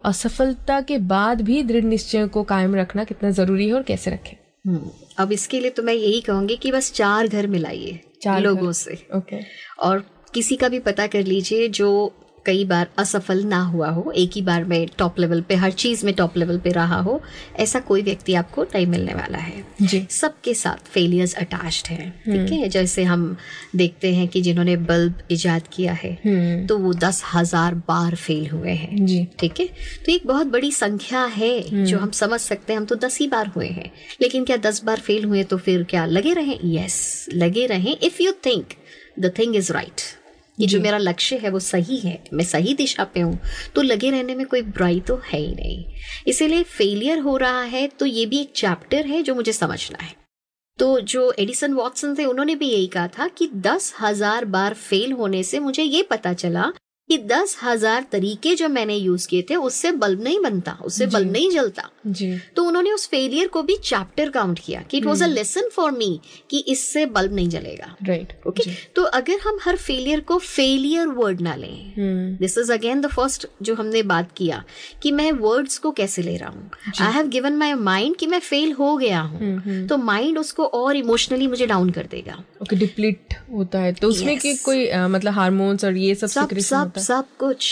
असफलता के बाद भी दृढ़ निश्चय को कायम रखना कितना जरूरी है और कैसे रखें? अब इसके लिए तो मैं यही कहूंगी कि बस 4 घर मिलाइए 4 लोगों से। ओके। और किसी का भी पता कर लीजिए जो कई बार असफल ना हुआ हो, एक ही बार में टॉप लेवल पे, हर चीज में टॉप लेवल पे रहा हो, ऐसा कोई व्यक्ति आपको नहीं मिलने वाला है जी। सबके साथ फेलियर्स अटैच्ड है, ठीक है। जैसे हम देखते हैं कि जिन्होंने बल्ब इजाद किया है तो वो 10,000 बार फेल हुए हैं जी, ठीक है। तो एक बहुत बड़ी संख्या है जो हम समझ सकते हैं, हम तो 10 ही बार हुए हैं, लेकिन क्या 10 बार फेल हुए तो फिर क्या लगे रहें? यस, लगे रहें if you think the thing is right, कि जो मेरा लक्ष्य है वो सही है, मैं सही दिशा पे हूँ, तो लगे रहने में कोई बुराई तो है ही नहीं। इसीलिए फेलियर हो रहा है तो ये भी एक चैप्टर है जो मुझे समझना है। तो जो एडिसन वॉटसन थे उन्होंने भी यही कहा था कि 10,000 बार फेल होने से मुझे ये पता चला कि 10,000 तरीके जो मैंने यूज किए थे उससे बल्ब नहीं बनता, उससे बल्ब नहीं जलता जी। तो उन्होंने उस फेलियर को भी चैप्टर काउंट किया कि it was a lesson for me कि इससे बल्ब नहीं जलेगा, राइट, ओके। तो अगर हम हर फेलियर को फेलियर वर्ड ना लें, this is again the first जो हमने बात किया कि मैं वर्ड्स को कैसे ले रहा हूँ। I have given my mind कि मैं फेल हो गया हूँ, तो माइंड उसको और इमोशनली मुझे डाउन कर देगा, ओके, डिप्लीट होता है। तो उसमें कि कोई मतलब हार्मोन्स और ये सब कुछ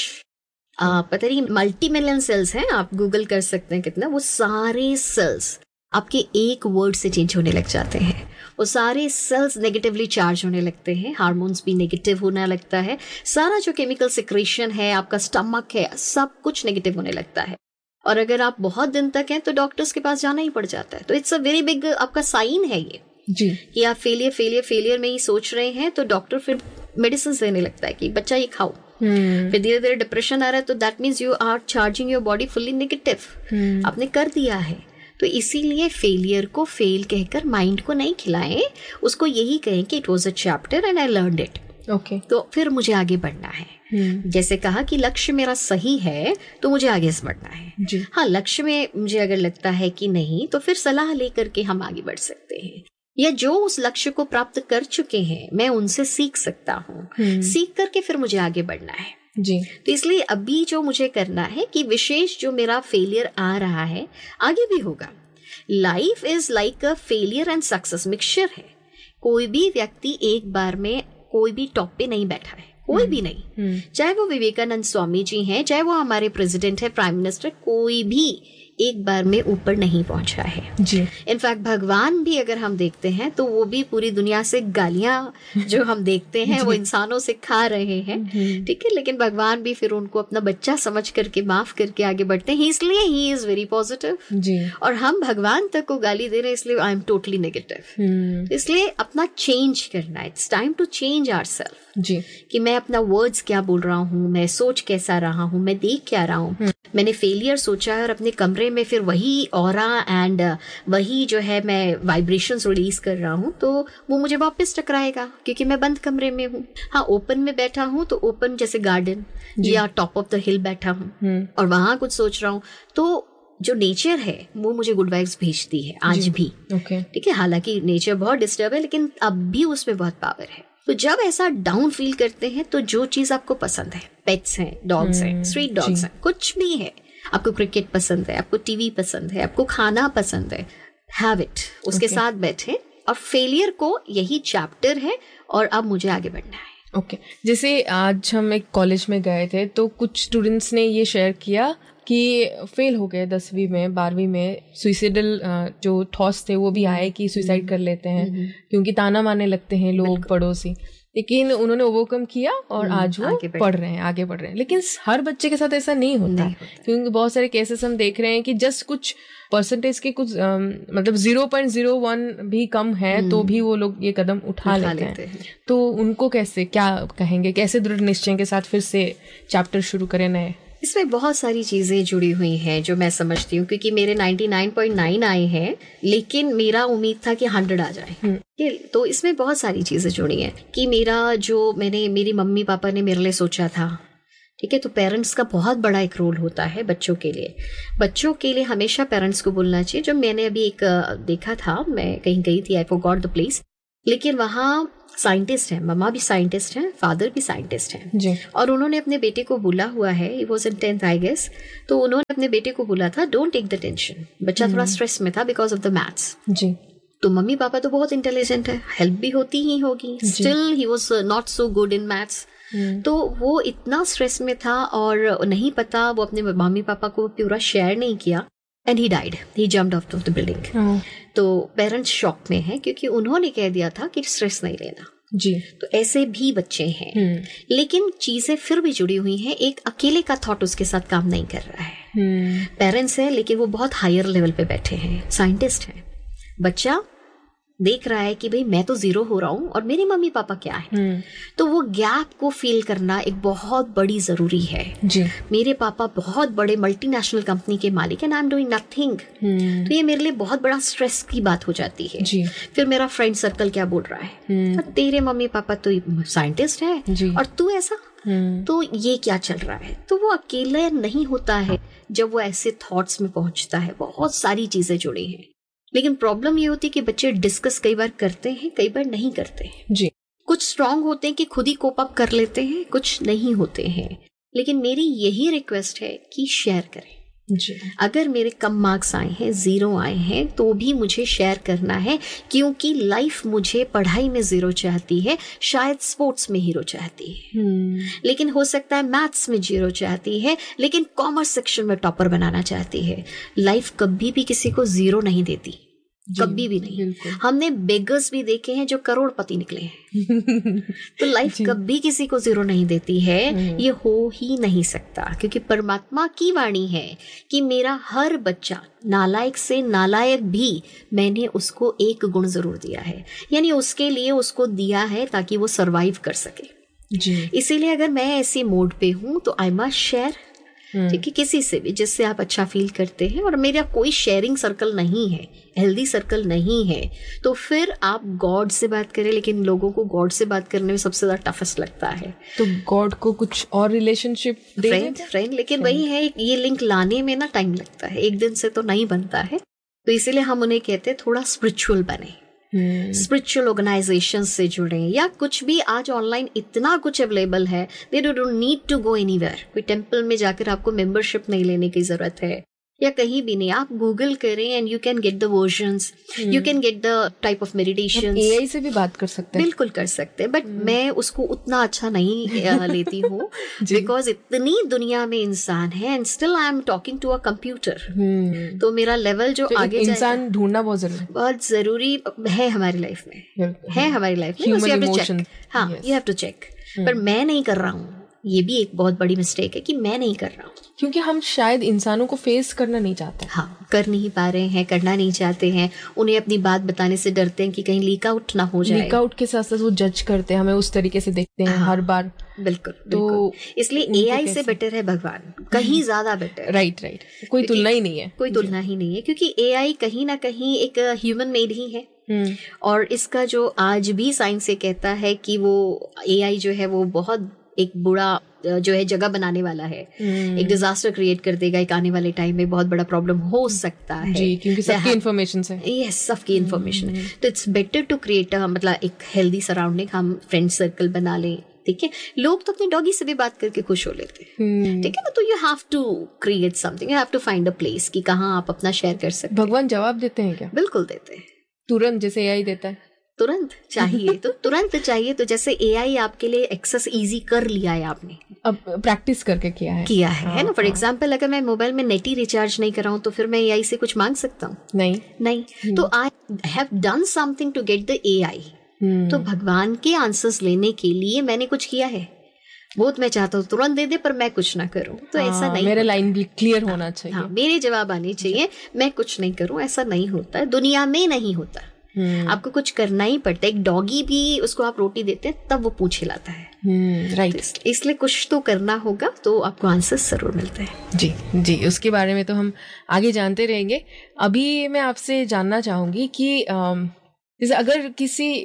पता नहीं, मल्टी मिलियन सेल्स हैं, आप गूगल कर सकते हैं कितना, वो सारे सेल्स आपके एक वर्ड से चेंज होने लग जाते हैं। वो सारे सेल्स नेगेटिवली चार्ज होने लगते हैं, हार्मोन्स भी नेगेटिव होने लगता है, सारा जो केमिकल सिक्रेशन है, आपका स्टमक है, सब कुछ नेगेटिव होने लगता है। और अगर आप बहुत दिन तक हैं तो डॉक्टर्स के पास जाना ही पड़ जाता है। तो इट्स अ वेरी बिग आपका साइन है ये जी, कि आप फेलियर में ही सोच रहे हैं, तो डॉक्टर फिर मेडिसिन देने लगता है कि बच्चा ये खाओ। फिर धीरे धीरे डिप्रेशन आ रहा है तो that means you are charging your body fully negative, आपने कर दिया है। तो इसीलिए फेलियर को फेल कहकर माइंड को नहीं खिलाएं, उसको यही कहें कि it was a chapter and I learned it, okay. तो फिर मुझे आगे बढ़ना है। जैसे कहा कि लक्ष्य मेरा सही है तो मुझे आगे बढ़ना है जी। हाँ, लक्ष्य में मुझे अगर लगता है कि नहीं, तो फिर सलाह लेकर के हम आगे बढ़ सकते हैं, या जो उस लक्ष्य को प्राप्त कर चुके हैं मैं उनसे सीख सकता हूँ, सीख करके फिर मुझे आगे बढ़ना है जी। तो इसलिए अभी जो मुझे करना है कि विशेष जो मेरा फेलियर आ रहा है आगे भी होगा। Life is like a failure and success mixture है। कोई भी व्यक्ति एक बार में कोई भी टॉप पे नहीं बैठा है, कोई भी नहीं, चाहे वो विवेकानंद स्वामी जी हैं, चाहे वो हमारे प्रेसिडेंट है, प्राइम मिनिस्टर, कोई भी एक बार में ऊपर नहीं पहुंचा है जी। इनफैक्ट भगवान भी अगर हम देखते हैं तो वो भी पूरी दुनिया से गालियां जो हम देखते हैं वो इंसानों से खा रहे हैं, ठीक है, लेकिन भगवान भी फिर उनको अपना बच्चा समझ करके माफ करके आगे बढ़ते हैं, इसलिए ही इज वेरी पॉजिटिव जी। और हम भगवान तक को गाली दे रहे हैं, इसलिए आई एम टोटली नेगेटिव। इसलिए अपना चेंज करना है, it's time to change ourselves जी, कि मैं अपना वर्ड्स क्या बोल रहा हूँ, मैं सोच कैसा रहा हूँ, मैं देख क्या रहा हूँ। मैंने फेलियर सोचा है और अपने कमरे में फिर वही ऑरा एंड वही जो है मैं वाइब्रेशंस रिलीज कर रहा हूँ, तो वो मुझे वापस टकराएगा क्योंकि मैं बंद कमरे में हूँ। हाँ, ओपन में बैठा हूँ तो ओपन जैसे गार्डन या टॉप ऑफ द हिल बैठा हूँ और वहां कुछ सोच रहा हूँ, तो जो नेचर है वो मुझे गुड वाइब्स भेजती है आज भी, ठीक है। हालांकि नेचर बहुत डिस्टर्ब है लेकिन अब भी उसमें बहुत पावर है। तो जब ऐसा डाउन फील करते हैं तो जो चीज आपको पसंद है, पेट्स हैं, डॉग्स हैं, स्ट्रीट डॉग्स हैं, कुछ भी है, आपको क्रिकेट पसंद है, आपको टीवी पसंद है, आपको खाना पसंद है, हैव इट, उसके साथ बैठे। और फेलियर को यही चैप्टर है और अब मुझे आगे बढ़ना है, ओके। जैसे आज हम एक कॉलेज में गए थे तो कुछ स्टूडेंट्स ने ये शेयर किया कि फेल हो गए 10वीं में, 12वीं में, सुइसाइडल जो थॉट्स थे वो भी आए कि सुइसाइड कर लेते हैं क्योंकि ताना मारने लगते हैं लोग, पड़ोसी, लेकिन उन्होंने ओवरकम किया और आज वो आगे बढ़ रहे हैं। लेकिन हर बच्चे के साथ ऐसा नहीं होता, क्योंकि बहुत सारे केसेस हम देख रहे हैं कि जस्ट कुछ परसेंटेज के कुछ मतलब 0.01 भी कम है तो भी वो लोग ये कदम उठा लेते हैं। तो उनको कैसे क्या कहेंगे, कैसे दृढ़ निश्चय के साथ फिर से चैप्टर शुरू करें नए? इसमें बहुत सारी चीजें जुड़ी हुई हैं जो मैं समझती हूँ, क्योंकि मेरे 99.9 आए हैं लेकिन मेरा उम्मीद था कि 100 आ जाए। तो इसमें बहुत सारी चीजें जुड़ी हैं कि मेरी मम्मी पापा ने मेरे लिए सोचा था, ठीक है। तो पेरेंट्स का बहुत बड़ा एक रोल होता है बच्चों के लिए हमेशा पेरेंट्स को बोलना चाहिए। जो मैंने अभी एक देखा था, मैं कहीं गई थी, आई फॉरगॉट द प्लेस, लेकिन वहाँ साइंटिस्ट हैं, मम्मा भी साइंटिस्ट हैं, फादर भी साइंटिस्ट हैं जी। और उन्होंने अपने बेटे को बोला हुआ है, he was in 10th I guess, तो उन्होंने अपने बेटे को बोला था डोंट टेक द टेंशन। बच्चा थोड़ा स्ट्रेस में था बिकॉज ऑफ द मैथ्स। जी। तो मम्मी पापा तो बहुत इंटेलिजेंट है, हेल्प भी होती ही होगी, still he was not so good in maths. तो वो इतना स्ट्रेस में था और नहीं पता, वो अपने मम्मी पापा को पूरा शेयर नहीं किया and he died, he jumped out of the building. तो पेरेंट्स शॉक में हैं क्योंकि उन्होंने कह दिया था कि स्ट्रेस नहीं लेना। जी। तो ऐसे भी बच्चे हैं, लेकिन चीजें फिर भी जुड़ी हुई हैं। एक अकेले का थॉट उसके साथ काम नहीं कर रहा है। पेरेंट्स हैं लेकिन वो बहुत हायर लेवल पे बैठे हैं, साइंटिस्ट हैं। बच्चा देख रहा है कि भाई मैं तो जीरो हो रहा हूं और मेरे मम्मी पापा क्या है। तो वो गैप को फील करना एक बहुत बड़ी जरूरी है। जी। मेरे पापा बहुत बड़े मल्टीनेशनल कंपनी के मालिक हैं, आई एम डूइंग नथिंग। तो ये मेरे लिए बहुत बड़ा स्ट्रेस की बात हो जाती है। जी। फिर मेरा फ्रेंड सर्कल क्या बोल रहा है, तेरे मम्मी पापा तो साइंटिस्ट है और तू ऐसा, तो ये क्या चल रहा है। तो वो अकेले नहीं होता है जब वो ऐसे थॉट्स में पहुंचता है, बहुत सारी चीजें जुड़ी हैं। लेकिन प्रॉब्लम ये होती है कि बच्चे डिस्कस कई बार करते हैं, कई बार नहीं करते हैं। जी। कुछ स्ट्रांग होते हैं कि खुद ही कोप अप कर लेते हैं, कुछ नहीं होते हैं। लेकिन मेरी यही रिक्वेस्ट है कि शेयर करें। जी। अगर मेरे कम मार्क्स आए हैं, 0 आए हैं, तो भी मुझे शेयर करना है, क्योंकि लाइफ मुझे पढ़ाई में 0 चाहती है, शायद स्पोर्ट्स में हीरो चाहती है, लेकिन हो सकता है मैथ्स में 0 चाहती है, लेकिन कॉमर्स सेक्शन में टॉपर बनाना चाहती है। लाइफ कभी भी किसी को 0 नहीं देती, कभी भी नहीं। हमने बेगर्स भी देखे हैं जो करोड़पति निकले हैं। तो लाइफ कभी किसी को 0 नहीं देती है, ये हो ही नहीं सकता, क्योंकि परमात्मा की वाणी है कि मेरा हर बच्चा, नालायक से नालायक भी, मैंने उसको एक गुण जरूर दिया है, यानी उसके लिए उसको दिया है ताकि वो सरवाइव कर सके। जी। इसीलिए अगर मैं ऐसी मोड पे हूं तो आई मस्ट शेयर, ठीक है, किसी से भी जिससे आप अच्छा फील करते हैं। और मेरा कोई शेयरिंग सर्कल नहीं है, हेल्दी सर्कल नहीं है, तो फिर आप गॉड से बात करें। लेकिन लोगों को गॉड से बात करने में सबसे ज्यादा टफेस्ट लगता है, तो गॉड को कुछ और रिलेशनशिप, फ्रेंड। लेकिन वही है, ये लिंक लाने में ना टाइम लगता है, एक दिन से तो नहीं बनता है। तो इसीलिए हम उन्हें कहते हैं थोड़ा स्पिरिचुअल बने, स्पिरिचुअल ऑर्गेनाइजेशन से जुड़े, या कुछ भी आज ऑनलाइन इतना कुछ अवेलेबल है, they don't need to go anywhere. कोई टेंपल में जाकर आपको मेंबरशिप नहीं लेने की जरूरत है, या कहीं भी नहीं। आप गूगल करें and you can get the versions, you can get the type of meditation. AI से भी बात कर सकते हैं, बिल्कुल कर सकते हैं, बट मैं उसको उतना अच्छा नहीं लेती हूँ, बिकॉज इतनी दुनिया में इंसान है and still I am talking to a computer. तो मेरा लेवल जो तो आगे इंसान ढूंढना बहुत जरूरी है हमारी लाइफ में, है हमारी लाइफ में। ह्यूमन इमोशन, हाँ, यू हैव टू चेक। पर मैं नहीं कर रहा हूँ, ये भी एक बहुत बड़ी मिस्टेक है कि मैं नहीं कर रहा हूँ, क्योंकि हम शायद इंसानों को फेस करना नहीं चाहते। हाँ, कर नहीं पा रहे हैं, करना नहीं चाहते हैं। उन्हें अपनी बात बताने से डरते हैं कि कहीं लीक आउट ना हो जाए। लीक आउट के साथ साथ वो जज करते हैं, हमें उस तरीके से देखते हैं हर बार। बिल्कुल। तो इसलिए एआई से बेटर है भगवान, कहीं ज्यादा बेटर। राइट। कोई तुलना ही नहीं है, कोई तुलना ही नहीं है, क्योंकि एआई कहीं ना कहीं एक ह्यूमन मेड ही है। और इसका जो आज भी साइंस ये कहता है कि वो एआई जो है वो बहुत एक बुरा जो है जगह बनाने वाला है, एक डिजास्टर क्रिएट कर देगा एक आने वाले टाइम में, बहुत बड़ा प्रॉब्लम हो सकता है जी, क्योंकि सबकी इन्फॉर्मेशन है। यस, सबकी इन्फॉर्मेशन है। तो इट्स बेटर टू क्रिएट मतलब एक हेल्दी सराउंडिंग, हम फ्रेंड सर्कल बना लें। ठीक है, लोग तो अपनी डॉगी से भी बात करके खुश हो लेते हैं, ठीक है ना। तो you have to create something, you have to find a place कि कहाँ आप अपना शेयर कर सकते हैं। भगवान जवाब देते हैं क्या? बिल्कुल देते हैं, तुरंत, जैसे एआई देता है। तुरंत चाहिए तो तुरंत चाहिए। तो जैसे एआई आपके लिए एक्सेस इजी कर लिया है, आपने अब प्रैक्टिस करके किया है ना। फॉर एग्जांपल, अगर मैं मोबाइल में नेट ही रिचार्ज नहीं कर रहा हूँ तो फिर मैं एआई से कुछ मांग सकता हूँ? नहीं। तो I have done something to get the AI. तो भगवान के आंसर्स लेने के लिए मैंने कुछ किया है। बहुत मैं चाहता हूँ तुरंत दे दे, पर मैं कुछ ना करूँ, तो ऐसा नहीं। मेरा लाइन भी क्लियर होना चाहिए। हाँ, मेरे जवाब आने चाहिए, मैं कुछ नहीं करूँ, ऐसा नहीं होता है, दुनिया में नहीं होता। आपको कुछ करना ही पड़ता है। एक डॉगी भी, उसको आप रोटी देते हैं तब वो पूंछ हिलाता है। राइट। तो इसलिए कुछ तो करना होगा, तो आपको आंसर्स जरूर मिलते हैं। जी, उसके बारे में तो हम आगे जानते रहेंगे। अभी मैं आपसे जानना चाहूंगी कि जैसे अगर किसी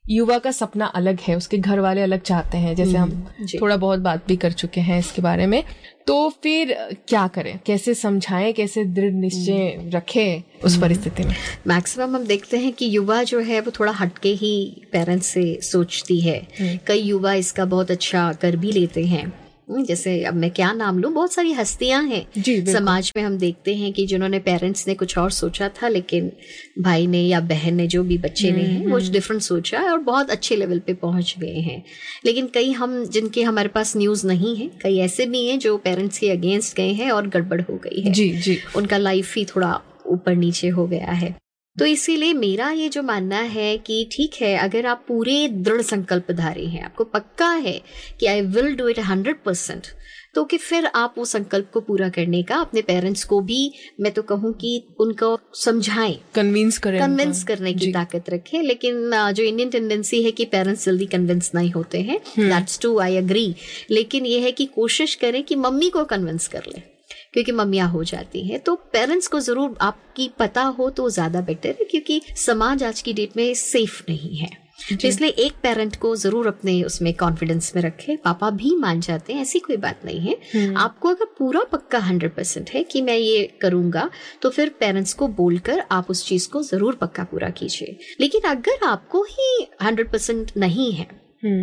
युवा का सपना अलग है, उसके घर वाले अलग चाहते हैं, जैसे हम थोड़ा बहुत बात भी कर चुके हैं इसके बारे में, तो फिर क्या करें, कैसे समझाएं, कैसे दृढ़ निश्चय रखें उस परिस्थिति में? मैक्सिमम हम देखते हैं कि युवा जो है वो थोड़ा हटके ही पेरेंट्स से सोचती है। कई युवा इसका बहुत अच्छा कर भी लेते हैं, जैसे अब मैं क्या नाम लूं, बहुत सारी हस्तियां हैं समाज में, हम देखते हैं कि जिन्होंने पेरेंट्स ने कुछ और सोचा था, लेकिन भाई ने या बहन ने, जो भी बच्चे ने है, वो डिफरेंट सोचा है और बहुत अच्छे लेवल पे पहुंच गए हैं। लेकिन कई हम जिनके हमारे पास न्यूज नहीं है, कई ऐसे भी हैं जो पेरेंट्स के अगेंस्ट गए हैं और गड़बड़ हो गई है। जी। उनका लाइफ ही थोड़ा ऊपर नीचे हो गया है। तो इसीलिए मेरा ये जो मानना है कि ठीक है, अगर आप पूरे दृढ़ संकल्पधारी हैं, आपको पक्का है कि आई विल डू इट 100%, तो कि फिर आप वो संकल्प को पूरा करने का अपने पेरेंट्स को भी, मैं तो कहूँ कि उनको समझाएं, कन्विंस करने की ताकत रखें। लेकिन जो इंडियन टेंडेंसी है कि पेरेंट्स जल्दी कन्विंस नहीं होते हैं, दैट्स ट्रू, आई एग्री। लेकिन ये है कि कोशिश करें कि मम्मी को कन्विंस कर लें, क्योंकि मम्मियाँ हो जाती हैं। तो पेरेंट्स को जरूर आपकी पता हो तो ज्यादा बेटर है, क्योंकि समाज आज की डेट में सेफ नहीं है। तो इसलिए एक पेरेंट को जरूर अपने उसमें कॉन्फिडेंस में रखें। पापा भी मान जाते हैं, ऐसी कोई बात नहीं है। आपको अगर पूरा पक्का 100% है कि मैं ये करूंगा, तो फिर पेरेंट्स को बोलकर आप उस चीज को जरूर पक्का पूरा कीजिए। लेकिन अगर आपको ही 100% नहीं है,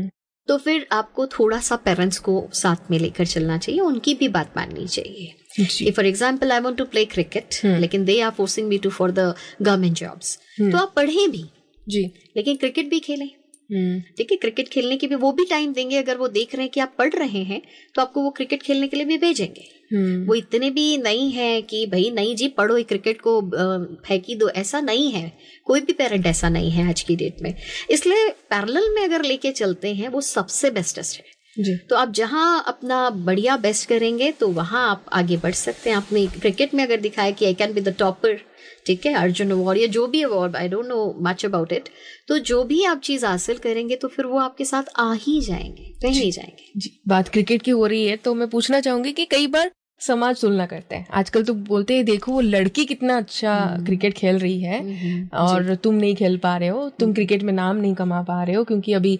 तो फिर आपको थोड़ा सा पेरेंट्स को साथ में लेकर चलना चाहिए, उनकी भी बात माननी चाहिए। For example, I want to play cricket, लेकिन they are forcing me to for the government jobs, तो आप पढ़ें भी जी, लेकिन क्रिकेट भी खेलें। ठीक है, क्रिकेट खेलने के भी वो भी टाइम देंगे। अगर वो देख रहे हैं कि आप पढ़ रहे हैं, तो आपको वो क्रिकेट खेलने के लिए भी भेजेंगे। वो इतने भी नहीं है कि भाई नहीं जी पढ़ो, क्रिकेट को फेंकी दो, ऐसा नहीं है। कोई भी पेरेंट ऐसा नहीं है आज की डेट में। इसलिए पैरेलल में अगर लेके चलते हैं, वो सबसे बेस्टेस्ट है जी। तो आप जहां अपना बढ़िया बेस्ट करेंगे, तो वहां आप आगे बढ़ सकते हैं। आपने क्रिकेट में अगर दिखाया कि I can be the topper, ठीक है, अर्जुन अवार्ड या जो भी award, I don't know much about it, तो जो भी आप चीज हासिल करेंगे, तो फिर वो आपके साथ आ ही जाएंगे, कहीं नहीं जाएंगे जी। बात क्रिकेट की हो रही है, तो मैं पूछना चाहूंगी कि कई बार समाज तुलना करता है आजकल, तो बोलते हैं देखो वो लड़की कितना अच्छा क्रिकेट खेल रही है और तुम नहीं खेल पा रहे हो, तुम क्रिकेट में नाम नहीं कमा पा रहे हो, क्योंकि अभी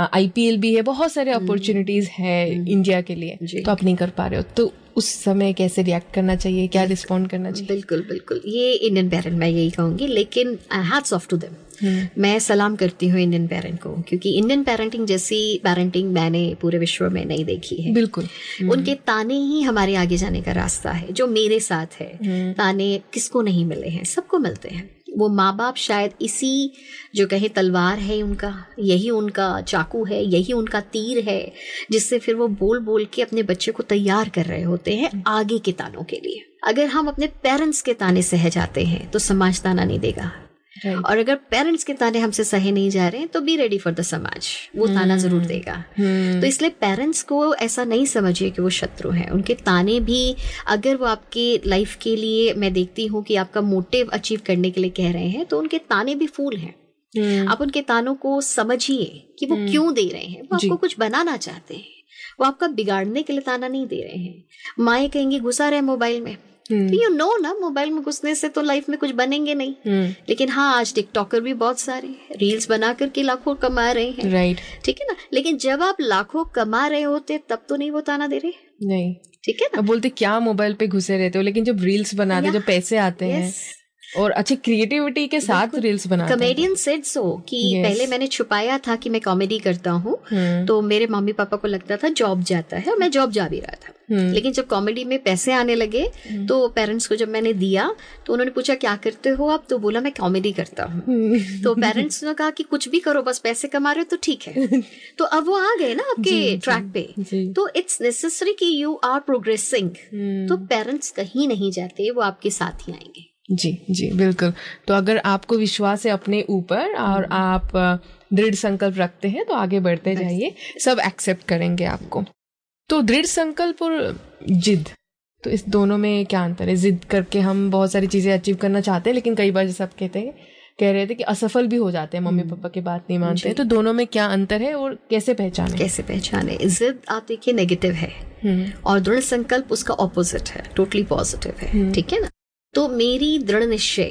IPL भी है, बहुत सारे अपॉर्चुनिटीज है इंडिया के लिए, तो आप नहीं कर पा रहे हो। तो उस समय कैसे रिएक्ट करना चाहिए, क्या रिस्पॉन्ड करना चाहिए? बिल्कुल बिल्कुल, ये इंडियन पेरेंट, मैं यही कहूंगी। लेकिन हैट्स ऑफ टू देम, मैं सलाम करती हूँ इंडियन पेरेंट को, क्योंकि इंडियन पेरेंटिंग जैसी पेरेंटिंग मैंने पूरे विश्व में नहीं देखी है। बिल्कुल, उनके ताने ही हमारे आगे जाने का रास्ता है। जो मेरे साथ है, ताने किसको नहीं मिले हैं, सबको मिलते हैं। वो माँ बाप शायद इसी जो कहे तलवार है उनका, यही उनका चाकू है, यही उनका तीर है, जिससे फिर वो बोल बोल के अपने बच्चे को तैयार कर रहे होते हैं आगे के तानों के लिए। अगर हम अपने पेरेंट्स के ताने सह जाते हैं, तो समाज ताना नहीं देगा। और अगर पेरेंट्स के ताने हमसे सहे नहीं जा रहे हैं, तो बी रेडी फॉर द समाज, वो ताना जरूर देगा। तो इसलिए पेरेंट्स को ऐसा नहीं समझिए कि वो शत्रु हैं। उनके ताने भी, अगर वो आपके लाइफ के लिए, मैं देखती हूँ कि आपका मोटिव अचीव करने के लिए कह रहे हैं, तो उनके ताने भी फूल हैं। आप उनके तानों को समझिए कि वो क्यों दे रहे हैं। वो आपको कुछ बनाना चाहते हैं, वो आपका बिगाड़ने के लिए ताना नहीं दे रहे हैं। माएँ कहेंगी घुसा रहे मोबाइल में, यू नो ना, मोबाइल में घुसने से तो लाइफ में कुछ बनेंगे नहीं। लेकिन हाँ, आज टिकटॉकर भी बहुत सारे रील्स बना करके लाखों कमा रहे हैं, राइट, ठीक है ना। लेकिन जब आप लाखों कमा रहे होते, तब तो नहीं वो ताना दे रहे, नहीं, ठीक है ना। अब बोलते क्या मोबाइल पे घुसे रहते हो, लेकिन जब रील्स बनाते, जब पैसे आते हैं और अच्छी क्रिएटिविटी के साथ रील्स बनाते हैं। कॉमेडियन सेड सो कि पहले मैंने छुपाया था कि मैं कॉमेडी करता हूँ, तो मेरे मम्मी पापा को लगता था जॉब जाता है, और मैं जॉब जा भी रहा था। लेकिन जब कॉमेडी में पैसे आने लगे, तो पेरेंट्स को जब मैंने दिया, तो उन्होंने पूछा क्या करते हो आप, तो बोला मैं कॉमेडी करता हूँ। तो पेरेंट्स ने कहा कि कुछ भी करो, बस पैसे कमा रहे हो तो ठीक है। तो अब वो आ गए ना आपके ट्रैक पे। तो इट्स नेसेसरी कि यू आर प्रोग्रेसिंग। तो पेरेंट्स कहीं नहीं जाते, वो आपके साथ ही आएंगे। जी जी, बिल्कुल। तो अगर आपको विश्वास है अपने ऊपर और आप दृढ़ संकल्प रखते हैं, तो आगे बढ़ते जाइए, सब एक्सेप्ट करेंगे आपको। तो दृढ़ संकल्प और जिद, तो इस दोनों में क्या अंतर है? जिद करके हम बहुत सारी चीजें अचीव करना चाहते हैं, लेकिन कई बार जैसे आप कह रहे थे कि असफल भी हो जाते हैं, मम्मी पापा की बात नहीं मानते हैं। तो दोनों में क्या अंतर है और कैसे पहचाने? जिद आप देखिए नेगेटिव है, और दृढ़ संकल्प उसका ऑपोजिट है, टोटली पॉजिटिव है, ठीक है ना। तो मेरी दृढ़ निश्चय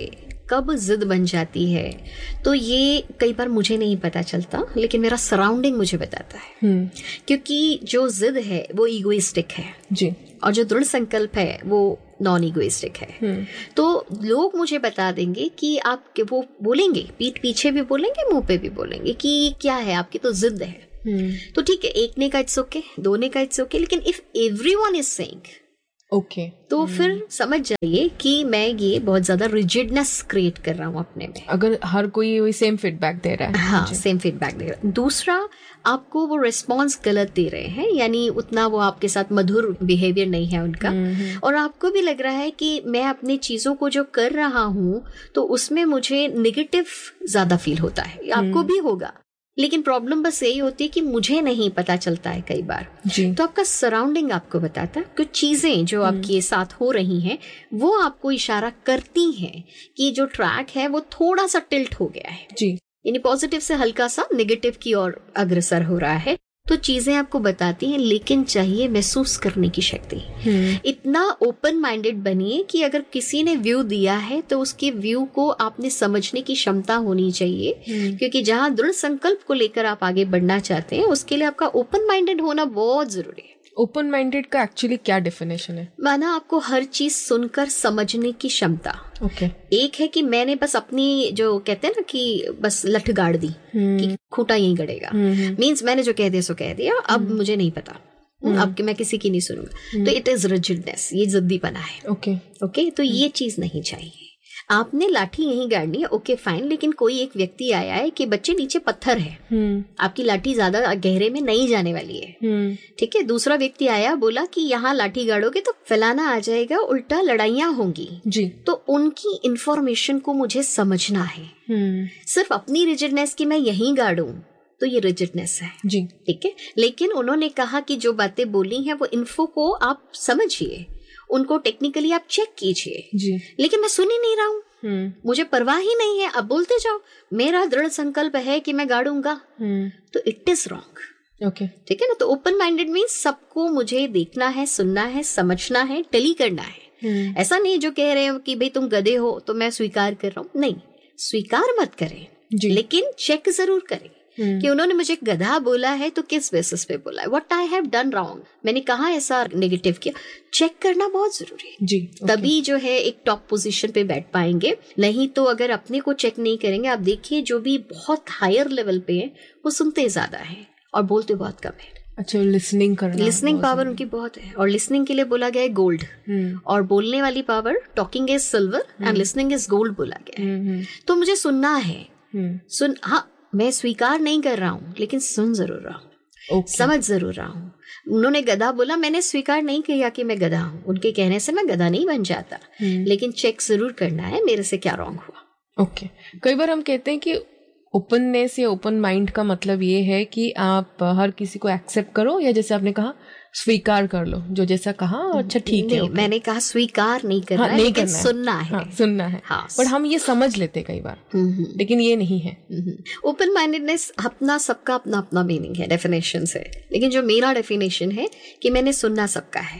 कब जिद बन जाती है, तो ये कई बार मुझे नहीं पता चलता, लेकिन मेरा सराउंडिंग मुझे बताता है। क्योंकि जो जिद है वो इगोइस्टिक है जी, और जो दृढ़ संकल्प है वो नॉन इगोइस्टिक है। तो लोग मुझे बता देंगे कि आप, वो बोलेंगे, पीठ पीछे भी बोलेंगे, मुंह पे भी बोलेंगे कि क्या है, आपकी तो जिद है। तो ठीक है, एक ने का इट्स ओके, दो ने का इट्स ओके, लेकिन if everyone is saying okay, तो फिर समझ जाइए कि मैं ये बहुत ज्यादा रिजिडनेस क्रिएट कर रहा हूँ अपने में, अगर हर कोई वही सेम फीडबैक दे रहा है। हाँ, सेम फीडबैक दे रहा है। दूसरा, आपको वो रिस्पॉन्स गलत दे रहे हैं, यानी उतना वो आपके साथ मधुर बिहेवियर नहीं है उनका, और आपको भी लग रहा है कि मैं अपनी चीजों को जो कर रहा हूँ तो उसमें मुझे नेगेटिव ज्यादा फील होता है, आपको भी होगा। लेकिन प्रॉब्लम बस यही होती है कि मुझे नहीं पता चलता है कई बार जी। तो आपका सराउंडिंग आपको बताता है, कुछ चीजें जो आपके साथ हो रही हैं वो आपको इशारा करती हैं कि जो ट्रैक है वो थोड़ा सा टिल्ट हो गया है जी, यानी पॉजिटिव से हल्का सा नेगेटिव की ओर अग्रसर हो रहा है। तो चीजें आपको बताती हैं, लेकिन चाहिए महसूस करने की शक्ति। इतना ओपन माइंडेड बनिए कि अगर किसी ने व्यू दिया है तो उसके व्यू को आपने समझने की क्षमता होनी चाहिए, क्योंकि जहां दृढ़ संकल्प को लेकर आप आगे बढ़ना चाहते हैं उसके लिए आपका ओपन माइंडेड होना बहुत जरूरी है। ओपन माइंडेड का एक्चुअली क्या डेफिनेशन है? माना आपको हर चीज सुनकर समझने की क्षमता। ओके। एक है कि मैंने बस अपनी, जो कहते हैं ना कि बस लठ गाड़ दी कि खूंटा यहीं गड़ेगा, मीन्स मैंने जो कह दिया सो कह दिया, अब मुझे नहीं पता, अब मैं किसी की नहीं सुनूंगा, तो इट इज रिजिडनेस, ये जिद्दीपना है। ओके, तो ये चीज नहीं चाहिए। आपने लाठी यहीं गाड़नी है, ओके फाइन, लेकिन कोई एक व्यक्ति आया है कि बच्चे नीचे पत्थर है, आपकी लाठी ज्यादा गहरे में नहीं जाने वाली है, ठीक है। दूसरा व्यक्ति आया, बोला कि यहाँ लाठी गाड़ोगे तो फैलाना आ जाएगा, उल्टा लड़ाइयाँ होंगी जी। तो उनकी इंफॉर्मेशन को मुझे समझना है। सिर्फ अपनी रिजिडनेस की मैं यहीं गाड़ूं तो ये रिजिडनेस है जी, ठीक है। लेकिन उन्होंने कहा कि जो बातें बोली हैं वो इन्फो को आप समझिए, उनको टेक्निकली आप चेक कीजिए जी, लेकिन मैं सुन ही नहीं रहा हूँ, मुझे परवाह ही नहीं है, अब बोलते जाओ, मेरा दृढ़ संकल्प है कि मैं गाड़ूंगा, तो इट इज रॉन्ग। ओके, ठीक है ना। तो ओपन माइंडेड मीन्स सबको मुझे देखना है, सुनना है, समझना है, टेली करना है। ऐसा नहीं जो कह रहे हो कि भाई तुम गधे हो तो मैं स्वीकार कर रहा हूँ, नहीं, स्वीकार मत करें लेकिन चेक जरूर करें कि उन्होंने मुझे गधा बोला है तो किस बेसिस पे बोला है, what I have done wrong, मैंने कहा ऐसा नेगेटिव किया, चेक करना बहुत जरूरी है जी। तभी जो है एक टॉप पोजीशन पे बैठ पाएंगे, नहीं तो अगर अपने को चेक नहीं करेंगे, आप देखिए जो भी बहुत हायर लेवल पे है वो सुनते ज्यादा है और बोलते बहुत कम है। अच्छा, लिसनिंग करना, लिसनिंग पावर उनकी बहुत है, और लिसनिंग के लिए बोला गया है गोल्ड, और बोलने वाली power, talking is silver and listening is gold बोला गया है। तो मुझे सुनना है, सुन, हाँ मैं स्वीकार नहीं कर रहा हूँ लेकिन सुन जरूर रहा हूँ, समझ जरूर रहा हूँ। उन्होंने गधा बोला, मैंने स्वीकार नहीं किया कि मैं गधा हूँ, उनके कहने से मैं गधा नहीं बन जाता, लेकिन चेक जरूर करना है मेरे से क्या रॉन्ग हुआ। ओके। कई बार हम कहते हैं कि ओपननेस या ओपन माइंड का मतलब ये है कि आप हर किसी को एक्सेप्ट करो, या जैसे आपने कहा स्वीकार कर लो, जो जैसा कहा अच्छा ठीक है। मैंने कहा स्वीकार नहीं करना है, लेकिन सुनना है। हाँ, सुनना है। हाँ, पर हम ये समझ लेते कई बार, लेकिन ये नहीं है। ओपन माइंडेडनेस अपना, सबका अपना अपना मीनिंग है, डेफिनेशन से, लेकिन जो मेरा डेफिनेशन है कि मैंने सुनना सबका है,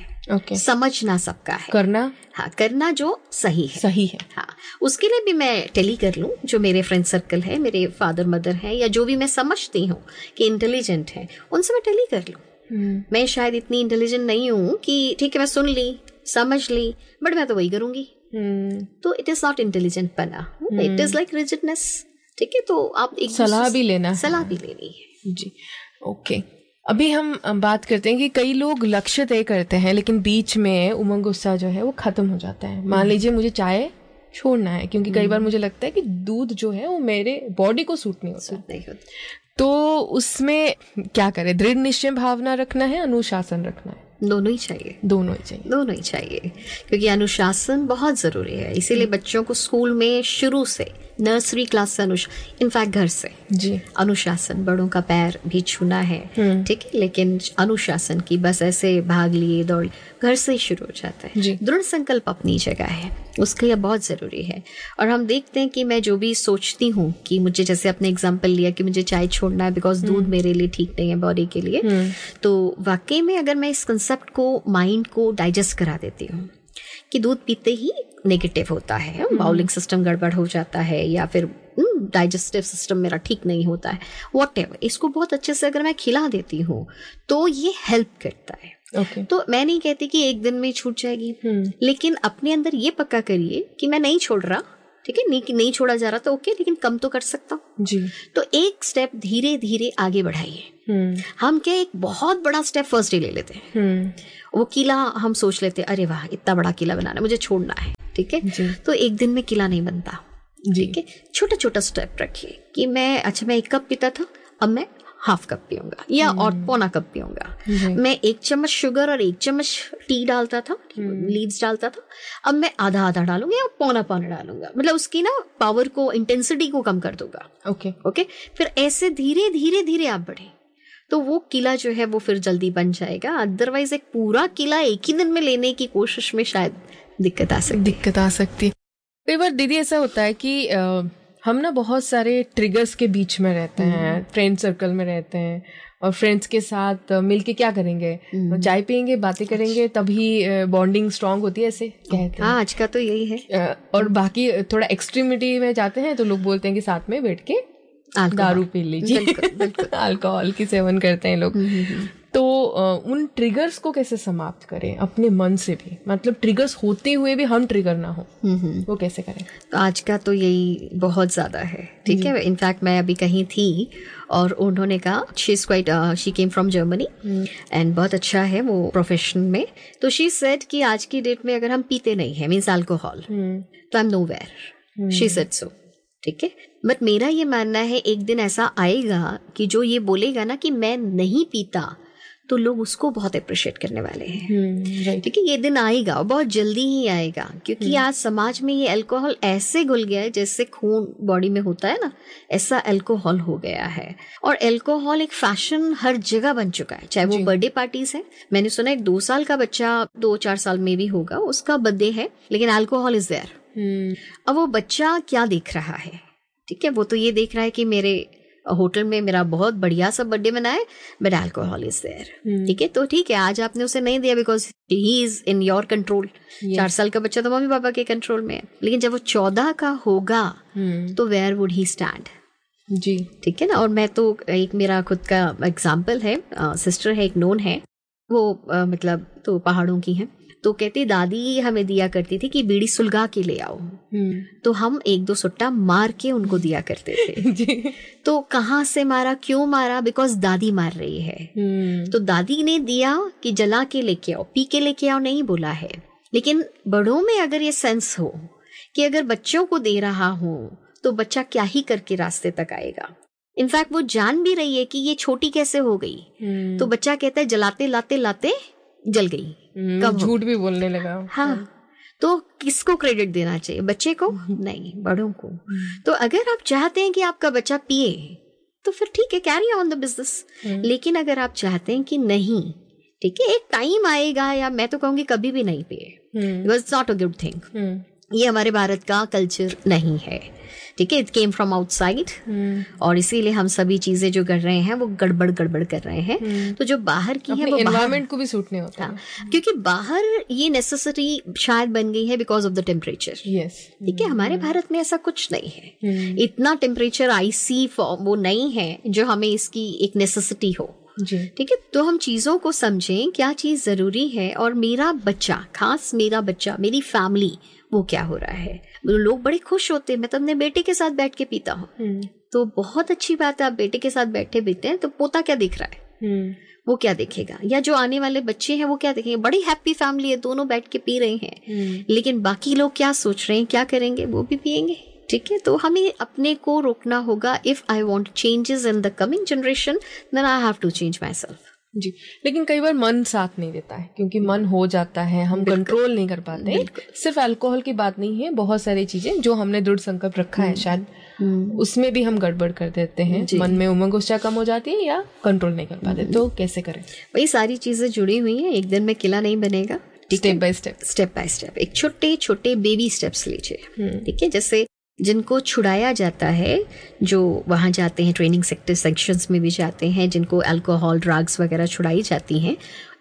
समझना सबका है, करना, हाँ करना जो सही है, हाँ उसके लिए भी मैं टेली कर लूं, जो मेरे फ्रेंड सर्कल है, मेरे फादर मदर है, या जो भी मैं समझती हूँ कि इंटेलिजेंट है, उनसे मैं टेली कर लूं। मैं शायद इतनी इंटेलिजेंट नहीं हूँ कि ठीक है मैं सुन ली, समझ ली, बट मैं तो वही करूंगी, तो इट इज नॉट इंटेलिजेंट बना, इट इज लाइक रिजिडनेस। ठीक है, तो आप एक सलाह भी लेनी है जी। ओके, अभी हम बात करते हैं कि कई लोग लक्ष्य तय करते हैं लेकिन बीच में उमंग उत्साह जो है वो खत्म हो जाता है। मान लीजिए मुझे चाय छोड़ना है, क्योंकि कई बार मुझे लगता है कि दूध जो है वो मेरे बॉडी को सूट नहीं होता, तो उसमें क्या करें? दृढ़ निश्चय भावना रखना है, अनुशासन रखना है? दोनों ही चाहिए, दोनों ही चाहिए, क्योंकि अनुशासन बहुत जरूरी है। इसीलिए बच्चों को स्कूल में शुरू से, नर्सरी क्लास से इनफैक्ट घर से जी अनुशासन, बड़ों का पैर भी छूना है, ठीक है, लेकिन अनुशासन की बस ऐसे भाग लिए दौड़, घर से ही शुरू हो जाता है। दृढ़ संकल्प अपनी जगह है, उसके लिए बहुत जरूरी है। और हम देखते हैं कि मैं जो भी सोचती हूँ कि मुझे, जैसे अपने एग्जाम्पल लिया कि मुझे चाय छोड़ना है बिकॉज दूध मेरे लिए ठीक नहीं है बॉडी के लिए, तो वाकई में अगर मैं इस कंसेप्ट को, माइंड को डाइजेस्ट करा देती हूँ कि दूध पीते ही नेगेटिव होता है, बाउलिंग सिस्टम गड़बड़ हो जाता है, या फिर डाइजेस्टिव सिस्टम मेरा ठीक नहीं होता है, व्हाटएवर। इसको बहुत अच्छे से अगर मैं खिला देती हूँ तो ये हेल्प करता है। Okay. तो मैं नहीं कहती कि एक दिन में छूट जाएगी, लेकिन अपने अंदर ये पक्का करिए कि मैं नहीं छोड़ रहा, ठीक है, नहीं छोड़ा जा रहा तो ओके, लेकिन कम तो कर सकता हूँ जी। तो एक स्टेप धीरे धीरे आगे बढ़ाइए। हम क्या एक बहुत बड़ा स्टेप फर्स्ट डे ले लेते हैं, वो किला हम सोच लेते हैं, अरे वाह इतना बड़ा किला बनाना, मुझे छोड़ना है, ठीक है, तो एक दिन में किला नहीं बनता, ठीक है। छोटा छोटा स्टेप रखिए कि मैं मैं 1 कप पीता था, अब मैं ½ कप पीऊंगा या और पौना कप पीऊंगा। मैं 1 चम्मच शुगर और 1 चम्मच टी डालता था, लीव्स डालता था, अब मैं आधा डालूंगा या पौना डालूंगा, मतलब उसकी ना पावर को, इंटेंसिटी को कम कर दूंगा। ओके। फिर ऐसे धीरे धीरे धीरे आप बढ़े तो वो किला जो है वो फिर जल्दी बन जाएगा। अदरवाइज एक पूरा किला एक ही दिन में लेने की कोशिश में शायद दिक्कत आ सकती। कई बार दीदी ऐसा होता है कि हम ना बहुत सारे ट्रिगर्स के बीच में रहते हैं, फ्रेंड सर्कल में रहते हैं, और फ्रेंड्स के साथ मिलके क्या करेंगे, चाय पियेंगे, बातें करेंगे, तभी बॉन्डिंग स्ट्रांग होती है, ऐसे कहते हैं। हाँ, आज का तो यही है। और बाकी थोड़ा एक्सट्रीमिटी में जाते हैं तो लोग बोलते हैं कि साथ में बैठ के दारू पी लीजिए, अल्कोहल की सेवन करते हैं लोग। तो उन ट्रिगर्स को कैसे समाप्त करें अपने मन से भी, मतलब ट्रिगर्स होते हुए भी हम ट्रिगर ना हो, वो कैसे करें? आज का तो यही बहुत ज्यादा है, ठीक है। इनफैक्ट मैं अभी कहीं थी और उन्होंने कहा, she came from Germany and बहुत अच्छा है वो प्रोफेशन में, तो शी सेड कि आज की डेट में अगर हम पीते नहीं है, मीन्स अल्कोहल, तो I am nowhere, she said so, ठीक है। बट मेरा ये मानना है एक दिन ऐसा आएगा कि जो ये बोलेगा ना कि मैं नहीं पीता, तो लोग उसको बहुत अप्रिशिएट करने वाले हैं, ठीक है। ये दिन आएगा और बहुत जल्दी ही आएगा, क्योंकि आज समाज में ये अल्कोहल ऐसे घुल गया है, जैसे खून बॉडी में होता है ना, ऐसा अल्कोहल हो गया है। और अल्कोहल एक फैशन हर जगह बन चुका है, चाहे वो बर्थडे पार्टीज है। मैंने सुना एक 2 साल का बच्चा, 2-4 साल में भी होगा, उसका बर्थडे है, लेकिन अल्कोहल इज देयर। अब वो बच्चा क्या देख रहा है, ठीक है, वो तो ये देख रहा है कि मेरे होटल में मेरा बहुत बढ़िया सा बर्थडे मनाए, बट अल्कोहल इज देयर, ठीक है। तो ठीक है, आज आपने उसे नहीं दिया because he is in your control. 4 साल का बच्चा तो मम्मी पापा के कंट्रोल में है, लेकिन जब वो 14 का होगा तो वेयर वुड ही स्टैंड, जी, ठीक है ना। और मैं तो एक मेरा खुद का एग्जाम्पल है, सिस्टर है, एक नोन है, वो मतलब तो पहाड़ों की है, तो कहती दादी हमें दिया करती थी कि बीड़ी सुलगा के ले आओ, तो हम 1-2 सुट्टा मार के उनको दिया करते थे। तो कहाँ से मारा, क्यों मारा, बिकॉज दादी मार रही है, तो दादी ने दिया कि जला के लेके आओ, पी के लेके आओ नहीं बोला है। लेकिन बड़ों में अगर ये सेंस हो कि अगर बच्चों को दे रहा हूं तो बच्चा क्या ही करके रास्ते तक आएगा। इनफैक्ट वो जान भी रही है कि ये छोटी कैसे हो गई, तो बच्चा कहता है जलाते लाते लाते जल गई, कब झूठ भी बोलने लगा। हाँ, तो किसको क्रेडिट देना चाहिए, बच्चे को? नहीं, बड़ों को। तो अगर आप चाहते हैं कि आपका बच्चा पिए तो फिर ठीक है, कैरी ऑन द बिजनेस। लेकिन अगर आप चाहते हैं कि नहीं, ठीक है, एक टाइम आएगा, या मैं तो कहूंगी कभी भी नहीं पिए, because it's not a good thing. ये हमारे भारत का कल्चर नहीं है, ठीक है, इट केम फ्रॉम आउटसाइड, और इसीलिए हम सभी चीजें जो कर रहे हैं वो गड़बड़ कर रहे हैं। तो जो बाहर की है वो एनवायरनमेंट को भी सूट नहीं होता, क्योंकि बाहर ये नेसेसिटी शायद बन गई है बिकॉज ऑफ द टेम्परेचर, ठीक है। हमारे भारत में ऐसा कुछ नहीं है, इतना टेम्परेचर आईसी वो नहीं है जो हमें इसकी एक नेसेसिटी हो, ठीक है। तो हम चीजों को समझें क्या चीज जरूरी है, और मेरा बच्चा, खास मेरा बच्चा, मेरी फैमिली, वो क्या हो रहा है। लोग बड़े खुश होते हैं, मैं तो अपने बेटे के साथ बैठ के पीता हूँ, तो बहुत अच्छी बात है, आप बेटे के साथ बैठे पीते हैं, तो पोता क्या देख रहा है, वो क्या देखेगा, या जो आने वाले बच्चे हैं वो क्या देखेंगे। बड़ी हैप्पी फैमिली है, दोनों बैठ के पी रहे हैं, लेकिन बाकी लोग क्या सोच रहे हैं, क्या करेंगे, वो भी पियेंगे, ठीक है। तो हमें अपने को रोकना होगा। If I want changes in the coming generation, then I have to change my self. जी, लेकिन कई बार मन साथ नहीं देता है, क्योंकि मन हो जाता है, हम कंट्रोल नहीं कर पाते। सिर्फ अल्कोहल की बात नहीं है, बहुत सारी चीजें जो हमने दृढ़ संकल्प रखा है शायद उसमें भी हम गड़बड़ कर देते हैं, मन में उमंग उत्साह कम हो जाती है या कंट्रोल नहीं कर पाते। तो कैसे करें? वही सारी चीजें जुड़ी हुई हैं, एक दिन में किला नहीं बनेगा, स्टेप बाय स्टेप एक छोटे छोटे बेबी स्टेप्स लीजिए, ठीक है। जैसे जिनको छुड़ाया जाता है, जो वहाँ जाते हैं, ट्रेनिंग सेक्शंस में भी जाते हैं, जिनको अल्कोहल ड्रग्स वगैरह छुड़ाई जाती हैं,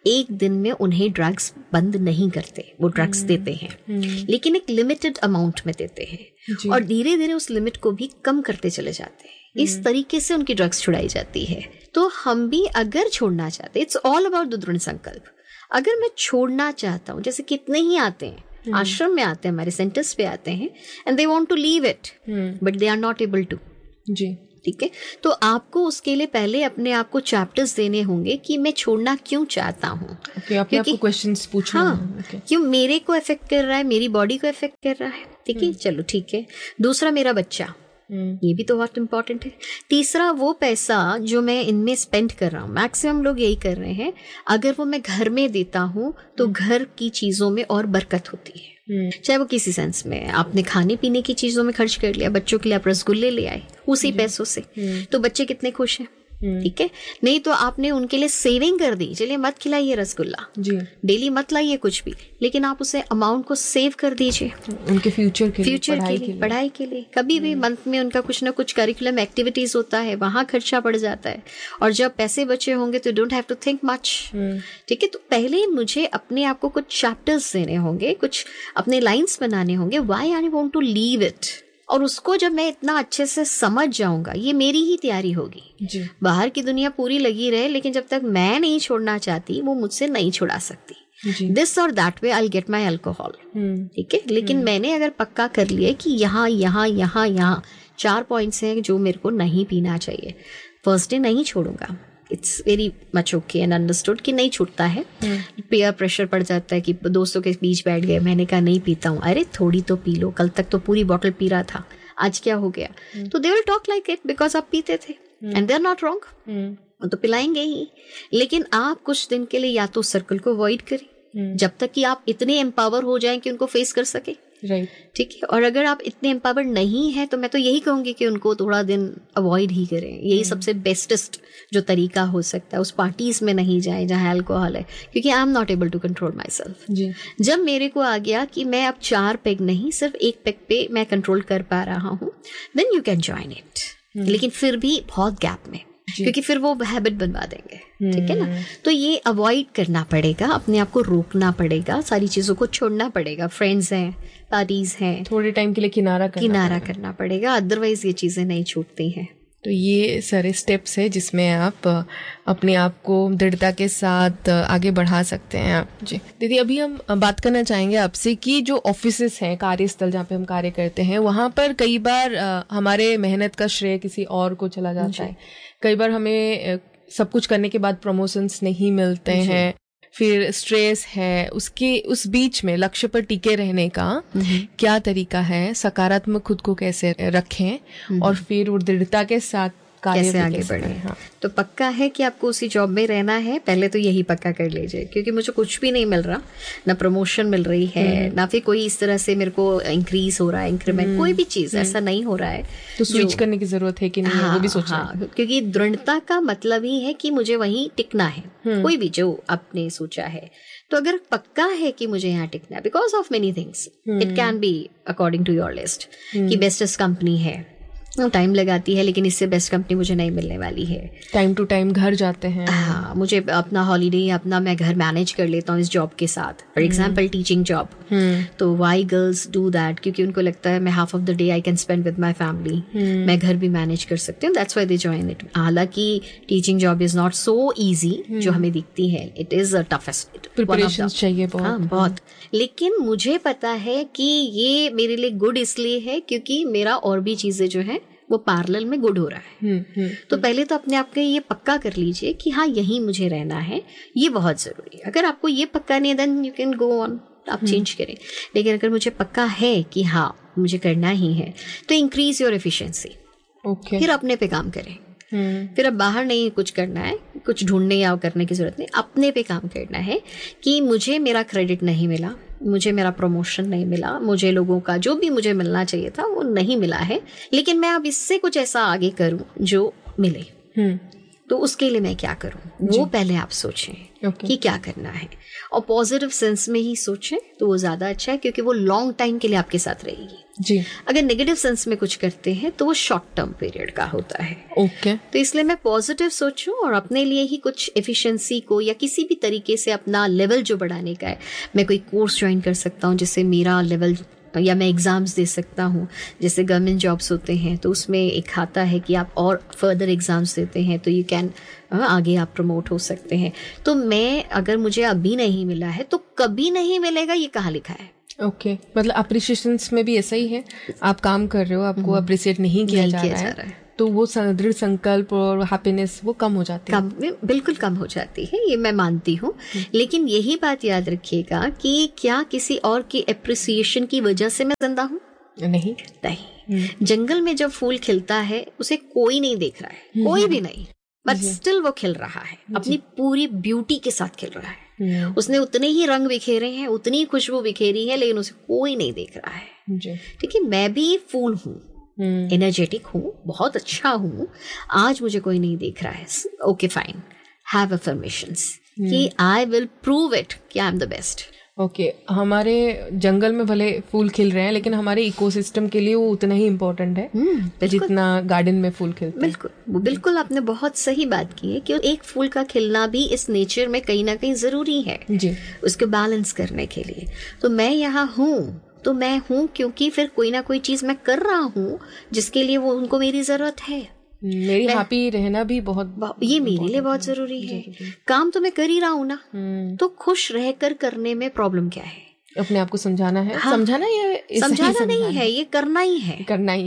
एक दिन में उन्हें ड्रग्स बंद नहीं करते, वो ड्रग्स देते हैं लेकिन एक लिमिटेड अमाउंट में देते हैं और धीरे धीरे उस लिमिट को भी कम करते चले जाते हैं। इस तरीके से उनकी ड्रग्स छुड़ाई जाती है। तो हम भी अगर छोड़ना चाहते, इट्स ऑल अबाउट द दृढ़ संकल्प। अगर मैं छोड़ना चाहता हूँ, जैसे कितने ही आते हैं आश्रम में, आते हैं हमारे सेंटर्स पे आते हैं and they want to leave it but they are not able to. जी, ठीक है। तो आपको उसके लिए पहले अपने आप को चैप्टर्स देने होंगे कि मैं छोड़ना क्यों चाहता हूँ। आपको क्वेश्चंस पूछना। हाँ, क्यों मेरे को इफेक्ट कर रहा है, मेरी बॉडी को इफेक्ट कर रहा है। ठीक है, चलो ठीक है। दूसरा, मेरा बच्चा, ये भी तो बहुत इंपॉर्टेंट है। तीसरा, वो पैसा जो मैं इनमें स्पेंड कर रहा हूँ, मैक्सिमम लोग यही कर रहे हैं, अगर वो मैं घर में देता हूँ तो घर की चीजों में और बरकत होती है। चाहे वो किसी सेंस में, आपने खाने पीने की चीजों में खर्च कर लिया, बच्चों के लिए आप रसगुल्ले ले आए उसी पैसों से, तो बच्चे कितने खुश हैं। ठीक है। नहीं तो आपने उनके लिए सेविंग कर दी, चलिए मत खिलाइए रसगुल्ला, डेली मत लाइए कुछ भी, लेकिन आप उसे अमाउंट को सेव कर दीजिए उनके फ्यूचर के लिए, पढ़ाई के लिए। कभी भी मंथ में उनका कुछ ना कुछ करिकुलम एक्टिविटीज होता है, वहां खर्चा पड़ जाता है और जब पैसे बचे होंगे तो don't have to think much. ठीक है। तो पहले मुझे अपने आप को कुछ चैप्टर्स देने होंगे, कुछ अपने लाइन्स बनाने होंगे, why I want to leave it. और उसको जब मैं इतना अच्छे से समझ जाऊंगा, ये मेरी ही तैयारी होगी जी। बाहर की दुनिया पूरी लगी रहे, लेकिन जब तक मैं नहीं छोड़ना चाहती, वो मुझसे नहीं छुड़ा सकती। दिस और that way I get my alcohol. ठीक है। लेकिन मैंने अगर पक्का कर लिया कि यहाँ यहाँ यहाँ यहाँ 4 पॉइंट्स हैं जो मेरे को नहीं पीना चाहिए, फर्स्ट डे नहीं छोड़ूंगा, it's very much okay and understood कि नहीं छूटता है। पीयर प्रेशर पड़ जाता है कि दोस्तों के बीच बैठ गए, मैंने कहा नहीं पीता हूँ, अरे थोड़ी तो पी लो, कल तक तो पूरी बॉटल पी रहा था, आज क्या हो गया। तो they will talk like it because आप पीते थे and they are not wrong, तो पिलाएंगे ही। लेकिन आप कुछ दिन के लिए या तो सर्कल को अवॉइड करें जब तक कि आप इतने एम्पावर हो जाएं कि उनको फेस कर सके। राइट। ठीक है। और अगर आप इतने एम्पावर नहीं है तो मैं तो यही कहूंगी कि उनको थोड़ा दिन अवॉइड ही करें। यही सबसे बेस्टेस्ट जो तरीका हो सकता है। उस पार्टीज में नहीं जाए जहाँ अल्कोहल है, क्योंकि I am not able to control my self. जब मेरे को आ गया कि मैं अब 4 पेग नहीं, सिर्फ 1 पेग पे मैं कंट्रोल कर पा रहा हूँ, then you can join it. लेकिन फिर भी बहुत गैप में, क्योंकि फिर वो हैबिट बनवा देंगे। ठीक है ना। तो ये अवॉइड करना पड़ेगा, अपने आप को रोकना पड़ेगा, सारी चीजों को छोड़ना पड़ेगा। फ्रेंड्स हैं, पार्टीज हैं, थोड़े टाइम के लिए किनारा करना पड़ेगा, अदरवाइज ये चीजें नहीं छूटती हैं। तो ये सारे स्टेप्स है जिसमें आप अपने आप को दृढ़ता के साथ आगे बढ़ा सकते हैं आप। जी दीदी, अभी हम बात करना चाहेंगे आपसे कि जो ऑफिसेस हैं, कार्यस्थल जहाँ पे हम कार्य करते हैं, वहाँ पर कई बार हमारे मेहनत का श्रेय किसी और को चला जाता है। कई बार हमें सब कुछ करने के बाद प्रमोशंस नहीं मिलते हैं, फिर स्ट्रेस है, उस बीच में लक्ष्य पर टिके रहने का क्या तरीका है, सकारात्मक खुद को कैसे रखें और फिर वो दृढ़ता के साथ कैसे आगे बढ़े। हाँ। तो पक्का है कि आपको उसी जॉब में रहना है, पहले तो यही पक्का कर लीजिए, क्योंकि मुझे कुछ भी नहीं मिल रहा, ना प्रमोशन मिल रही है, ना फिर कोई इस तरह से मेरे को इंक्रीज हो रहा है, इंक्रीमेंट, कोई भी चीज ऐसा नहीं हो रहा है। तो स्विच करने की जरूरत है कि नहीं, वो भी सोचना है। क्योंकि दृढ़ता का मतलब ही है कि मुझे वहीं टिकना है, कोई भी जो आपने सोचा है। तो अगर पक्का है कि मुझे यहाँ टिकना है, because of many things, it can be according to your list कि बेस्टेस्ट कंपनी है, टाइम लगाती है, लेकिन इससे बेस्ट कंपनी मुझे नहीं मिलने वाली है। टाइम टू टाइम घर जाते हैं। हाँ, मुझे अपना हॉलीडे अपना मैं घर मैनेज कर लेता हूँ इस जॉब के साथ। फॉर एग्जाम्पल टीचिंग जॉब, तो वाई गर्ल्स डू दैट, क्योंकि उनको लगता है मैं half of the day I can spend with my family, मैं घर भी मैनेज कर सकती हूँ, that's why they join it. हालांकि teaching job is not so easy जो हमें दिखती है, it is a toughest, preparation चाहिए बहुत। लेकिन मुझे पता है कि ये मेरे लिए गुड इसलिए है क्योंकि मेरा और भी चीजें जो है वो पैरेलल में गुड हो रहा है। तो पहले तो अपने आप को ये पक्का कर लीजिए कि हाँ यहीं मुझे रहना है, ये बहुत जरूरी है। अगर आपको ये पक्का नहीं है, then you can go on, आप चेंज करें। लेकिन अगर मुझे पक्का है कि हाँ मुझे करना ही है, तो इंक्रीज योर एफिशिएंसी। फिर अपने पे काम करें। फिर अब बाहर नहीं कुछ करना है, कुछ ढूंढने या करने की जरूरत नहीं, अपने पे काम करना है कि मुझे मेरा क्रेडिट नहीं मिला, मुझे मेरा प्रमोशन नहीं मिला, मुझे लोगों का जो भी मुझे मिलना चाहिए था वो नहीं मिला है, लेकिन मैं अब इससे कुछ ऐसा आगे करूं जो मिले। तो उसके लिए मैं क्या करूं, वो पहले आप सोचें कि क्या करना है, और पॉजिटिव सेंस में ही सोचें तो वो ज्यादा अच्छा है, क्योंकि वो लॉन्ग टाइम के लिए आपके साथ रहेगी जी। अगर नेगेटिव सेंस में कुछ करते हैं तो वो शॉर्ट टर्म पीरियड का होता है। ओके। तो इसलिए मैं पॉजिटिव सोचूं और अपने लिए ही कुछ एफिशिएंसी को या किसी भी तरीके से अपना लेवल जो बढ़ाने का है, मैं कोई कोर्स ज्वाइन कर सकता हूँ जिससे मेरा लेवल, या मैं एग्ज़ाम्स दे सकता हूँ, जैसे गवर्नमेंट जॉब्स होते हैं तो उसमें एक आता है कि आप और फर्दर एग्ज़ाम्स देते हैं तो यू कैन आगे आप प्रमोट हो सकते हैं। तो मैं, अगर मुझे अभी नहीं मिला है तो कभी नहीं मिलेगा, ये कहाँ लिखा है? ओके मतलब अप्रिशिएशंस में भी ऐसा ही है, आप काम कर रहे हो, आपको अप्रिशिएट नहीं किया जा रहा है तो वो दृढ़ संकल्प और हैप्पीनेस वो कम हो जाती है, बिल्कुल कम हो जाती है, ये मैं मानती हूँ। लेकिन यही बात याद रखिएगा कि क्या किसी और की अप्रिसिएशन की वजह से मैं जिंदा हूँ? नहीं। जंगल में जब फूल खिलता है उसे कोई नहीं देख रहा है, कोई भी नहीं, बट स्टिल वो खिल रहा है, अपनी पूरी ब्यूटी के साथ खिल रहा है। उसने उतने ही रंग बिखेरे हैं, उतनी ही खुशबू बिखेरी है, लेकिन उसे कोई नहीं देख रहा है। ठीक है, मैं भी फूल हूँ, एनर्जेटिक हूँ, बहुत अच्छा हूँ, आज मुझे कोई नहीं देख रहा है, ओके फाइन, हैव अफर्मेशंस कि आई विल प्रूव इट कि I am the best. Okay, हमारे जंगल में भले फूल खिल रहे हैं लेकिन हमारे इकोसिस्टम के लिए वो उतना ही इम्पोर्टेंट है जितना गार्डन में फूल खिलते हैं। बिल्कुल बिल्कुल, आपने बहुत सही बात की है कि एक फूल का खिलना भी इस नेचर में कहीं ना कहीं जरूरी है जी, उसको बैलेंस करने के लिए। तो मैं यहाँ हूँ तो मैं हूँ क्योंकि फिर कोई ना कोई चीज मैं कर रहा हूँ जिसके लिए वो उनको मेरी जरूरत है। मेरी हैप्पी रहना भी बहुत, ये मेरे लिए बहुत जरूरी है। काम तो मैं कर ही रहा हूँ ना, तो खुश रहकर करने में प्रॉब्लम क्या है? अपने आप को समझाना है। हाँ, समझाना नहीं है, ये करना ही है,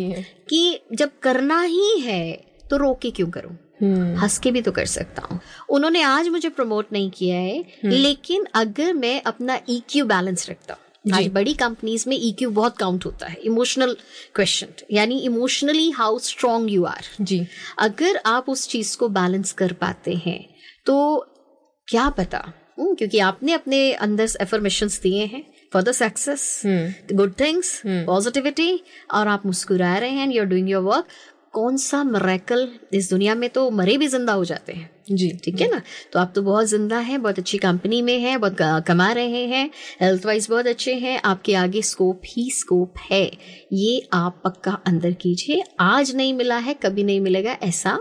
कि जब करना ही है तो रोक के क्यों करूं? हंस के भी तो कर सकता हूँ। उन्होंने आज मुझे प्रमोट नहीं किया है, लेकिन अगर मैं अपना EQ बैलेंस रखता हूँ, आज बड़ी कंपनीज में EQ बहुत काउंट होता है, इमोशनल क्वेश्चन, यानी emotionally how strong you R G. अगर आप उस चीज को बैलेंस कर पाते हैं तो क्या पता, क्योंकि आपने अपने अंदर एफर्मेशंस दिए हैं for the success, good things, positivity, और आप मुस्कुरा रहे हैं, you are doing your work. कौन सा मिरेकल इस दुनिया में, तो मरे भी जिंदा हो जाते हैं जी, ठीक है ना। तो आप तो बहुत जिंदा हैं, बहुत अच्छी कंपनी में हैं, बहुत कमा रहे हैं, हेल्थ वाइज बहुत अच्छे हैं, आपके आगे स्कोप ही स्कोप है, ये आप पक्का अंदर कीजिए। आज नहीं मिला है, कभी नहीं मिलेगा ऐसा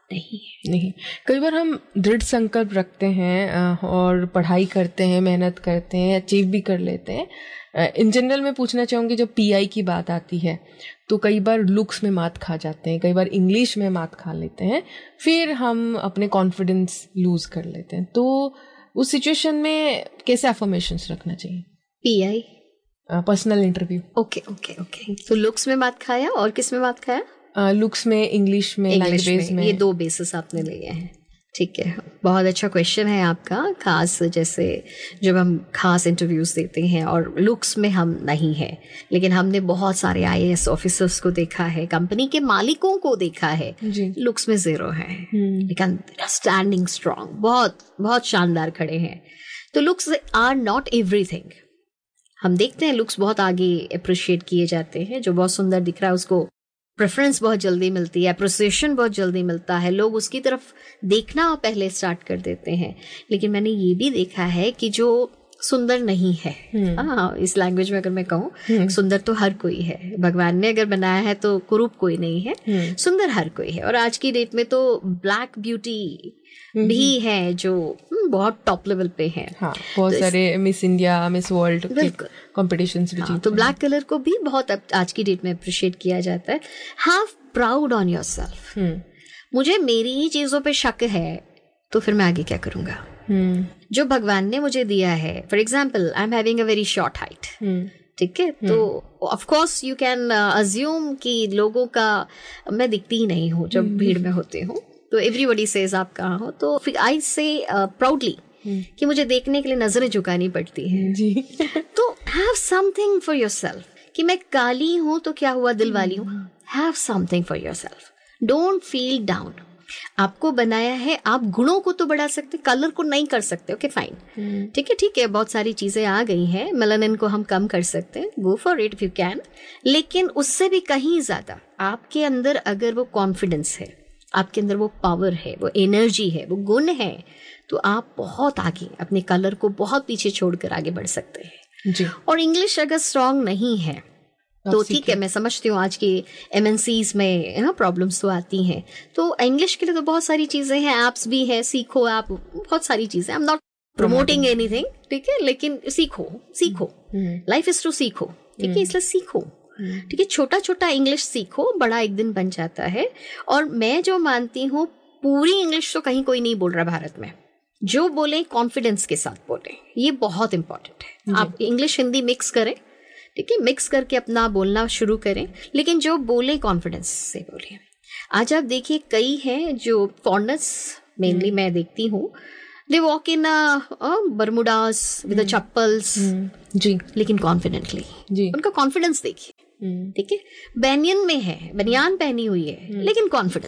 नहीं। कई बार हम दृढ़ संकल्प रखते हैं और पढ़ाई करते हैं, मेहनत करते हैं, अचीव भी कर लेते हैं। इन जनरल मैं पूछना चाहूँगी, जब PI की बात आती है तो कई बार लुक्स में मात खा जाते हैं, कई बार इंग्लिश में मात खा लेते हैं, फिर हम अपने कॉन्फिडेंस लूज कर लेते हैं। तो उस सिचुएशन में कैसे अफर्मेशंस रखना चाहिए? PI personal interview. ओके। तो लुक्स में मात खाया, और किस में मात खाया? लुक्स में, इंग्लिश में, लैंग्वेज में। ये 2 बेसिस आपने लिए हैं, ठीक है। बहुत अच्छा क्वेश्चन है आपका, खास जैसे जब हम खास इंटरव्यूज देते हैं और लुक्स में हम नहीं है, लेकिन हमने बहुत सारे IAS ऑफिसर्स को देखा है, कंपनी के मालिकों को देखा है, लुक्स में 0 है, लेकिन स्टैंडिंग स्ट्रांग, बहुत बहुत शानदार खड़े हैं। तो लुक्स आर नॉट एवरीथिंग। हम देखते हैं लुक्स बहुत आगे अप्रिशिएट किए जाते हैं, जो बहुत सुंदर दिख रहा है उसको प्रेफरेंस बहुत जल्दी मिलती है, अप्रिसिएशन बहुत जल्दी मिलता है, लोग उसकी तरफ देखना पहले स्टार्ट कर देते हैं। लेकिन मैंने ये भी देखा है कि जो सुंदर नहीं है, इस लैंग्वेज में अगर मैं कहूँ, सुंदर तो हर कोई है, भगवान ने अगर बनाया है तो कुरूप कोई नहीं है, सुंदर हर कोई है। और आज की डेट में तो ब्लैक ब्यूटी भी है जो बहुत टॉप लेवल पे है। बहुत तो सारे miss India, miss world competitions भी जीते। तो ब्लैक कलर को भी बहुत आज की डेट में अप्रिशिएट किया जाता है। Have proud on yourself. मुझे मेरी ही चीजों पे शक है तो फिर मैं आगे क्या करूंगा? जो भगवान ने मुझे दिया है, for example I am having a very short height, ठीक है, तो of course you can assume कि लोगों का, मैं दिखती ही नहीं हूँ जब भीड़ में होती हूँ, तो एवरीबॉडी सेज आप कहाँ हो, तो फिर आई से प्राउडली कि मुझे देखने के लिए नजरें झुकानी पड़ती है जी। तो हैव समथिंग फॉर योरसेल्फ, कि मैं काली हूं तो क्या हुआ, दिल वाली हूं। Have something for yourself, don't feel down. आपको बनाया है, आप गुणों को तो बढ़ा सकते, कलर को नहीं कर सकते, ओके फाइन, ठीक है, बहुत सारी चीजें आ गई हैं, मेलानिन को हम कम कर सकते हैं, go for it if you can. लेकिन उससे भी कहीं ज्यादा आपके अंदर अगर वो कॉन्फिडेंस है, आपके अंदर वो पावर है, वो एनर्जी है, वो गुण है, तो आप बहुत आगे अपने कलर को बहुत पीछे छोड़कर आगे बढ़ सकते हैं जी। और इंग्लिश अगर स्ट्रांग नहीं है तो ठीक है, मैं समझती हूँ आज की MNCs में प्रॉब्लम्स तो आती हैं, तो इंग्लिश के लिए तो बहुत सारी चीजें हैं, ऐप्स भी है, सीखो आप, बहुत सारी चीजें। I am not promoting anything, ठीक है, लेकिन सीखो सीखो, लाइफ इज टू सीखो, ठीक है, इसलिए सीखो, ठीक है, छोटा छोटा इंग्लिश सीखो, बड़ा एक दिन बन जाता है। और मैं जो मानती हूँ, पूरी इंग्लिश तो कहीं कोई नहीं बोल रहा भारत में, जो बोले कॉन्फिडेंस के साथ बोले, ये बहुत इंपॉर्टेंट है। आप इंग्लिश हिंदी मिक्स करें, ठीक है, मिक्स करके अपना बोलना शुरू करें, लेकिन जो बोले कॉन्फिडेंस से बोले। आज आप देखिए, कई हैं जो फॉरनर्स मेनली मैं देखती हूँ, they walk in बरमुडास with chappals जी, लेकिन कॉन्फिडेंटली जी, उनका कॉन्फिडेंस देखिए, ठीक है, बनियान में है, बनियान पहनी हुई है, लेकिन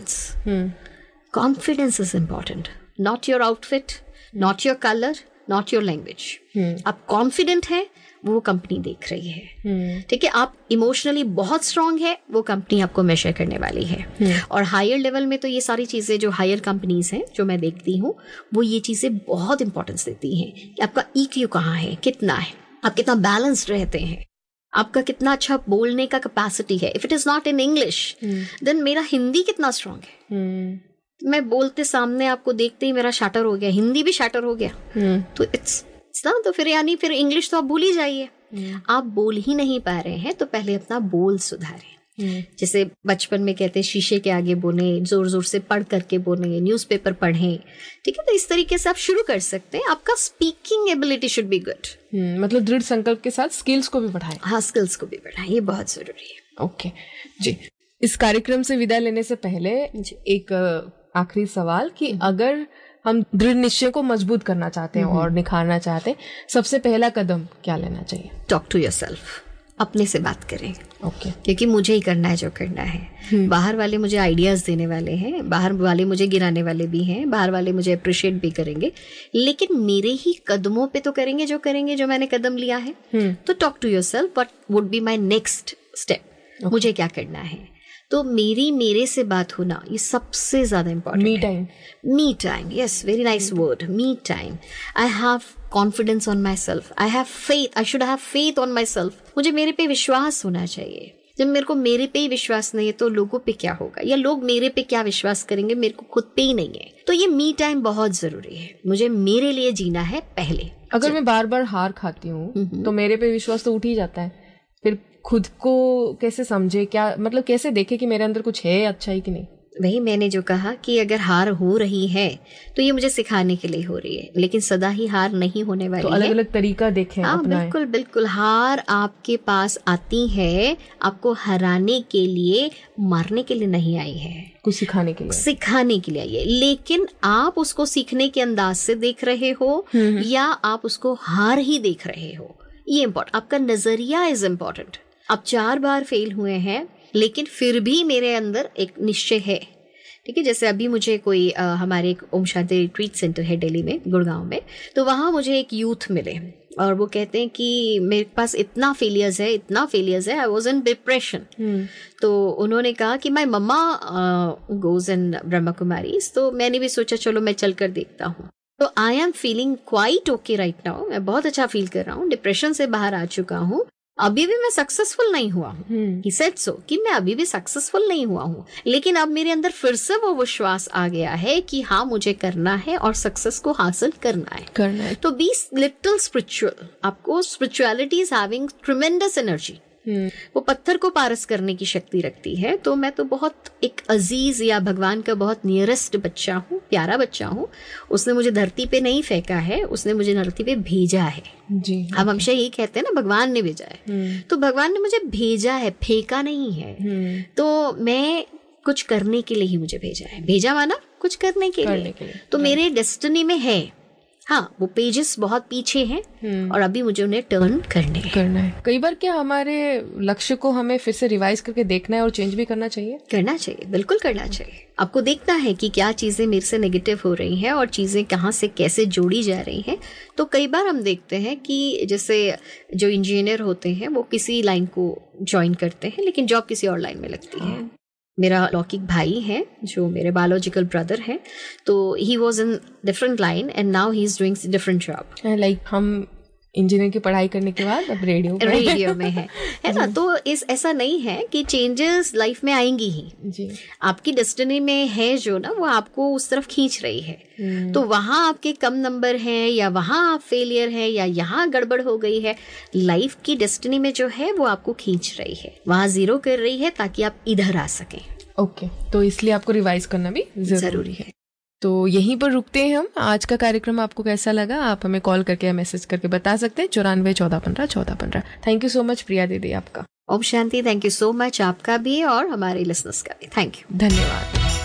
confidence is important, not your outfit, not your colour, not your language. आप कॉन्फिडेंट है, वो कंपनी देख रही है, ठीक है, आप इमोशनली बहुत स्ट्रांग है, वो कंपनी आपको मेजर करने वाली है। और हायर लेवल में तो ये सारी चीजें, जो हायर कंपनीज हैं जो मैं देखती हूँ, वो ये चीजें बहुत इंपॉर्टेंस देती हैं कि आपका EQ कहाँ है, कितना है, आप कितना बैलेंस्ड रहते हैं, आपका कितना अच्छा बोलने का कैपेसिटी है। If it is not in English, then मेरा हिंदी कितना स्ट्रांग है, मैं बोलते सामने आपको देखते ही मेरा शटर हो गया, हिंदी भी शटर हो गया, तो इट्स ना, तो फिर यानी फिर इंग्लिश तो आप भूल ही जाइए। आप बोल ही नहीं पा रहे हैं, तो पहले अपना बोल सुधारें। जैसे बचपन में कहते हैं, शीशे के आगे बोले, जोर जोर से पढ़ करके बोले, न्यूज़पेपर पढ़ें, ठीक है, तो इस तरीके से आप शुरू कर सकते हैं। आपका speaking ability should be good, मतलब दृढ़ संकल्प के साथ स्किल्स को भी बढ़ाएं। हाँ, स्किल्स को भी बढ़ाएं, ये बहुत जरूरी है। ओके जी। इस कार्यक्रम से विदा लेने से पहले एक आखिरी सवाल कि अगर हम दृढ़ निश्चय को मजबूत करना चाहते हैं और निखारना चाहते हैं, सबसे पहला कदम क्या लेना चाहिए? टॉक टू योरसेल्फ, अपने से बात करें। ओके, क्योंकि मुझे ही करना है जो करना है। बाहर वाले मुझे आइडियाज देने वाले हैं, बाहर वाले मुझे गिराने वाले भी हैं, बाहर वाले मुझे अप्रिशिएट भी करेंगे, लेकिन मेरे ही कदमों पे तो करेंगे जो मैंने कदम लिया है। तो talk to yourself, what would be my next step, मुझे क्या करना है। तो मेरे से बात होना, ये सबसे ज्यादा इंपॉर्टेंट है। Me time, yes, very nice word, me time. I have confidence on my self, I have faith, I should have faith on my self. मुझे मेरे पे विश्वास होना चाहिए। जब मेरे को मेरे पे ही विश्वास नहीं है, तो लोगों पे क्या होगा, या लोग मेरे पे क्या विश्वास करेंगे, मेरे को खुद पे ही नहीं है। तो ये मी टाइम बहुत जरूरी है। मुझे मेरे लिए जीना है पहले। अगर मैं बार बार हार खाती हूँ तो मेरे पे विश्वास तो उठ ही जाता है। फिर खुद को कैसे समझे, क्या मतलब कैसे देखे कि मेरे अंदर कुछ है अच्छा ही कि नहीं? वही मैंने जो कहा कि अगर हार हो रही है तो ये मुझे सिखाने के लिए हो रही है, लेकिन सदा ही हार नहीं होने वाली तो अलग अलग तरीका देखें। हाँ, बिल्कुल बिल्कुल। हार आपके पास आती है आपको हराने के लिए, मारने के लिए नहीं आई है, कुछ सिखाने के लिए आई है। लेकिन आप उसको सीखने के अंदाज से देख रहे हो या आप उसको हार ही देख रहे हो, ये इम्पोर्टेंट। आपका नजरिया इज इम्पोर्टेंट। आप 4 बार फेल हुए हैं, लेकिन फिर भी मेरे अंदर एक निश्चय है, ठीक है। जैसे अभी मुझे कोई हमारे एक ओम शांति रिट्रीट सेंटर है दिल्ली में, गुड़गांव में, तो वहाँ मुझे एक यूथ मिले और वो कहते हैं कि मेरे पास इतना फेलियर्स है, आई वॉज इन डिप्रेशन। तो उन्होंने कहा कि माई मम्मा गोज इन ब्रह्मा कुमारीज, तो मैंने भी सोचा चलो मैं चल कर देखता हूँ। तो I am feeling quite okay right now, मैं बहुत अच्छा फील कर रहा हूँ, डिप्रेशन से बाहर आ चुका हूँ, अभी भी मैं सक्सेसफुल नहीं हुआ हूँ। He said so, कि मैं अभी भी सक्सेसफुल नहीं हुआ हूँ, लेकिन अब मेरे अंदर फिर से वो विश्वास आ गया है कि हाँ मुझे करना है और सक्सेस को हासिल करना है। तो बी लिटिल स्पिरिचुअल। आपको spirituality is having tremendous energy, वो पत्थर को पारस करने की शक्ति रखती है। तो मैं तो बहुत एक अजीज या भगवान का बहुत नियरेस्ट बच्चा हूँ, प्यारा बच्चा हूँ। उसने मुझे धरती पे नहीं फेंका है, उसने मुझे धरती पे भेजा है जी। हम हमेशा यही कहते हैं ना, भगवान ने भेजा है, तो भगवान ने मुझे भेजा है, फेंका नहीं है। तो मैं कुछ करने के लिए ही मुझे भेजा है, भेजा माना कुछ करने के लिए। तो मेरे डेस्टिनी में है, हाँ, वो पेजेस बहुत पीछे हैं और अभी मुझे उन्हें टर्न करना है। कई बार क्या हमारे लक्ष्य को हमें फिर से रिवाइज करके देखना है और चेंज भी करना चाहिए? बिल्कुल करना चाहिए। आपको देखना है कि क्या चीजें मेरे से नेगेटिव हो रही हैं और चीजें कहाँ से कैसे जोड़ी जा रही हैं। तो कई बार हम देखते हैं कि जैसे जो इंजीनियर होते हैं वो किसी लाइन को ज्वाइन करते हैं, लेकिन जॉब किसी और लाइन में लगती है। मेरा लौकिक भाई है जो मेरे बायोलॉजिकल ब्रदर है, तो he was in different line and now he is doing different job. Like हम इंजीनियरिंग की पढ़ाई करने के बाद अब रेडियो में है ना। तो ऐसा नहीं है कि चेंजेस लाइफ में आएंगी ही जी। आपकी डेस्टिनी में है जो ना, वो आपको उस तरफ खींच रही है। तो वहां आपके कम नंबर हैं या वहां आप फेलियर है या यहाँ गड़बड़ हो गई है, लाइफ की डेस्टिनी में जो है वो आपको खींच रही है, वहां जीरो कर रही है ताकि आप इधर आ सकें। ओके, तो इसलिए आपको रिवाइज करना भी जरूरी है। तो यहीं पर रुकते हैं हम। आज का कार्यक्रम आपको कैसा लगा आप हमें कॉल करके या मैसेज करके बता सकते हैं 94-14-15-14-15। थैंक यू सो मच प्रिया दीदी आपका। Om Shanti, thank you so much आपका भी और हमारे लिसनर्स का भी थैंक यू, धन्यवाद।